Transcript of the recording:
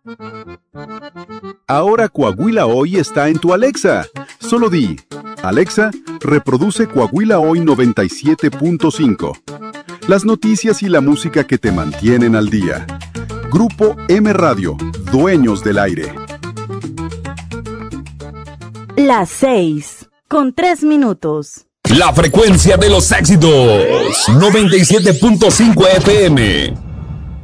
Ahora Coahuila Hoy está en tu Alexa. Solo di, Alexa, reproduce Coahuila Hoy 97.5. Las noticias y la música que te mantienen al día. Grupo M Radio, dueños del aire. Las 6:03. La frecuencia de los éxitos. 97.5 FM.